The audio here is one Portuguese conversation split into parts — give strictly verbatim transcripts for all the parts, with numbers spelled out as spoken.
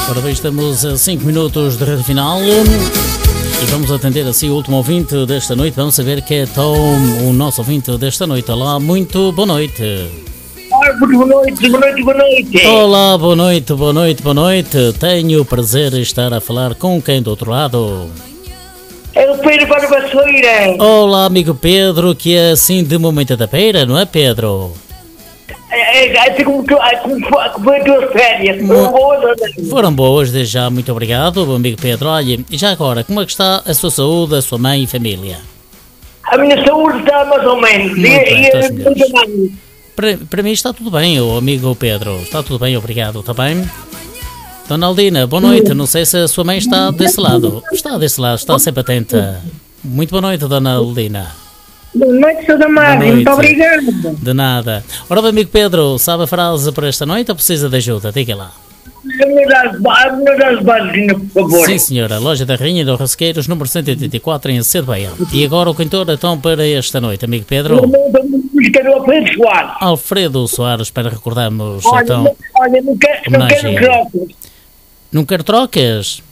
Ora bem, estamos a cinco minutos de reta final e vamos atender assim o último ouvinte desta noite. Vamos saber quem é então o nosso ouvinte desta noite. Olá, muito boa noite. Olá, muito boa noite, boa noite, boa noite. Olá, boa noite, boa noite, boa noite. Tenho o prazer de estar a falar com quem do outro lado? É o Pedro Barbasseira. Olá, amigo Pedro, que é assim de momento da beira, não é, Pedro? É, é assim como tu, como foi as tuas férias. Foram boas, Foram boas, desde já, muito obrigado, amigo Pedro. Olha, e já agora, como é que está a sua saúde, a sua mãe e família? A minha saúde está mais ou menos. Muito E, bem, e estás a melhores. minha mãe. Para, para mim está tudo bem, o amigo Pedro. Está tudo bem, obrigado, está bem? Dona Aldina, boa noite. Não sei se a sua mãe está desse lado. Está desse lado, está sempre atenta. Muito boa noite, Dona Aldina. Boa noite, Sra. Boa Márcia. noite. Muito obrigada. De nada. Ora bem, amigo Pedro, sabe a frase para esta noite ou precisa de ajuda? Diga lá. Me dá as bases, por favor. Sim, senhora. Loja da Rainha do Rasqueiros, número cento e oitenta e quatro, em Cedeia. E agora o cantor, então, para esta noite, amigo Pedro? Eu mando a música do Alfredo Soares. Alfredo Soares, para recordarmos, Olha, então... não- olha, não quero, não quero homenagem. trocas. Não quero trocas?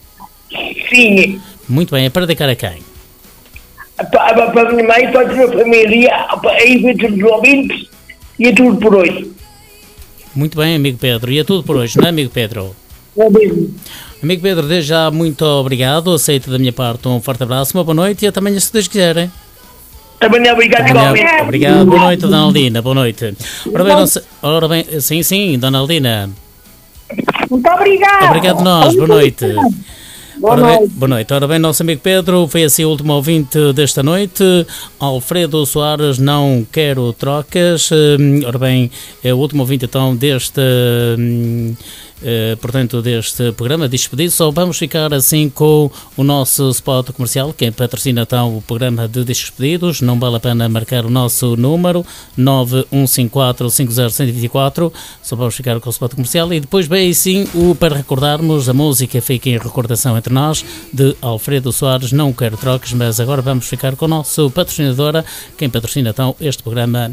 Sim. Muito bem, é para dedicar a quem? Para, para a minha mãe, para a minha família, para a eventos dos ouvintes e é tudo por hoje. Muito bem, amigo Pedro. E é tudo por hoje, não é, amigo Pedro? É mesmo. Amigo Pedro, desde já muito obrigado. Aceito da minha parte um forte abraço, uma boa noite e até amanhã, se Deus quiserem. Também obrigado, Amanhã. igualmente. Obrigado, boa noite, Dona Aldina, boa noite. Ora bem, não sei- ora bem, sim, sim, Dona Aldina. Muito obrigado. Obrigado nós, boa noite. Boa Ora bem, noite. boa noite. Ora bem, nosso amigo Pedro foi assim o último ouvinte desta noite. Alfredo Soares, não quero trocas. Hum, Ora bem, é o último ouvinte então deste, hum, eh, portanto, deste programa Despedido. Só vamos ficar assim com o nosso spot comercial, que patrocina então o programa de Despedidos. Não vale a pena marcar o nosso número nove um cinco quatro cinco zero um zero dois quatro. Só vamos ficar com o spot comercial e depois bem sim o para recordarmos a música fica em recordação entre nós de Alfredo Soares, não quero trocas, mas agora vamos ficar com o nosso patrocinadora, quem patrocina então este programa.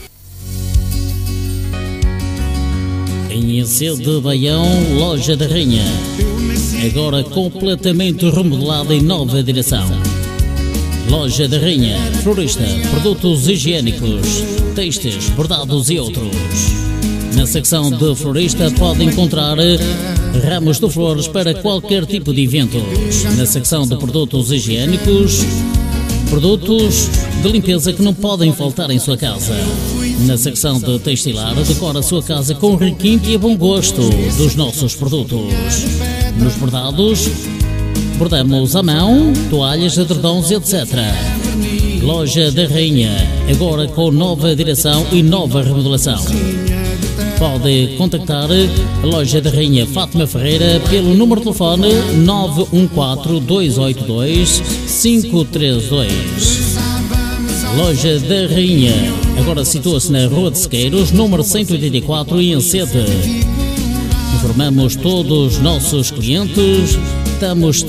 Em Encedo de Baião, Loja da Rainha, agora completamente remodelada em nova direção. Loja da Rainha, florista, produtos higiênicos, textos, bordados e outros. Na secção de florista pode encontrar ramos de flores para qualquer tipo de eventos. Na secção de produtos higiênicos, produtos de limpeza que não podem faltar em sua casa. Na secção de textilar, decora a sua casa com requinte e bom gosto dos nossos produtos. Nos bordados, bordamos à mão, toalhas, edredons, etcétera. Loja da Rainha, agora com nova direção e nova remodelação. Pode contactar a Loja da Rainha Fátima Ferreira pelo número de telefone nove um quatro dois oito dois cinco três dois. Loja da Rainha, agora situa-se na Rua de Sequeiros, número cento e oitenta e quatro, em Sede. Informamos todos os nossos clientes, estamos